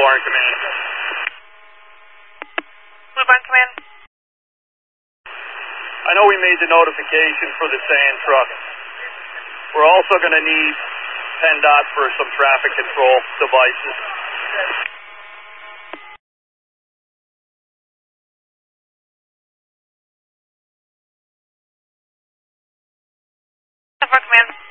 Barn Command. Blue Barn Command. I know we made the notification for the sand truck. We're also going to need PennDOT for some traffic control devices. Barn Command.